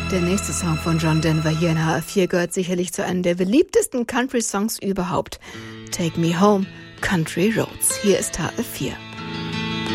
Der nächste Song von John Denver hier in HR4 gehört sicherlich zu einem der beliebtesten Country-Songs überhaupt. Take Me Home, Country Roads. Hier ist HR4.